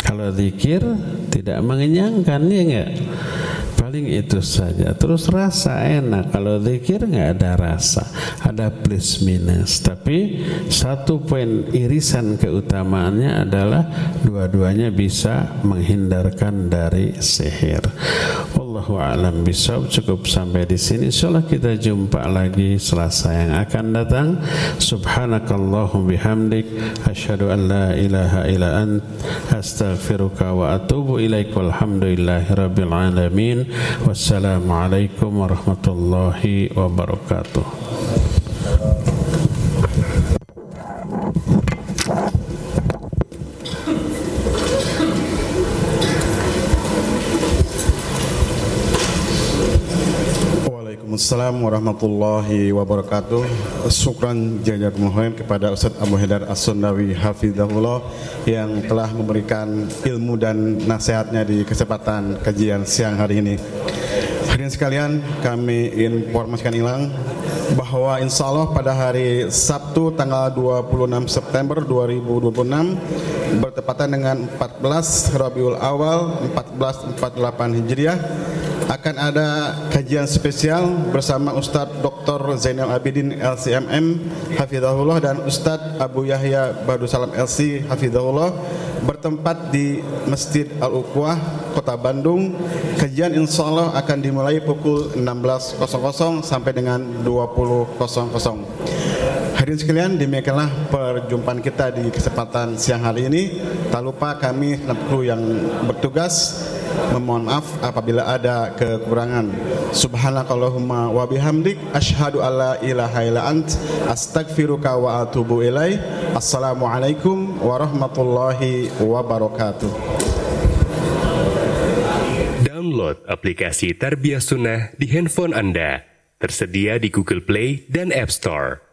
Kalau zikir tidak mengenyangkan, ya enggak? Paling itu saja. Terus rasa enak. Kalau zikir nggak ada rasa, ada plus minus. Tapi satu poin irisan keutamaannya adalah dua-duanya bisa menghindarkan dari sihir. Wallahu a'lam bishawab. Cukup sampai di sini. Insyaallah kita jumpa lagi Selasa yang akan datang. Subhanakallahumma bihamdik asyhadu an la ilaha illa ant astaghfiruka wa atubu ilaik. Walhamdulillahirabbil alamin. Wassalamualaikum warahmatullahi wabarakatuh. Waalaikumsalam warahmatullahi wabarakatuh. Syukran jazakumullah kepada Ustaz Abu Haidar As-Sundawi hafizahullah yang telah memberikan ilmu dan nasihatnya di kesempatan kajian siang hari ini. Hadirin sekalian, kami informasikan ulang bahwa insya Allah pada hari Sabtu tanggal 26 September 2026 bertepatan dengan 14 Rabiul Awal 1448 Hijriah akan ada kajian spesial bersama Ustadz Dr. Zainal Abidin LCMM hafizahullah dan Ustadz Abu Yahya Badussalam LC hafizahullah bertempat di Masjid Al-Uqwah Kota Bandung. Kajian insya Allah akan dimulai pukul 16.00 sampai dengan 20.00. Hadirin sekalian, demikianlah perjumpaan kita di kesempatan siang hari ini. Tak lupa kami kru yang bertugas memohon maaf apabila ada kekurangan. Subhanakallahumma wa bihamdik asyhadu alla ilaha illa ant astaghfiruka wa atubu ilaik. Assalamualaikum warahmatullahi wabarakatuh. Download aplikasi Tarbiyah Sunnah di handphone Anda. Tersedia di Google Play dan App Store.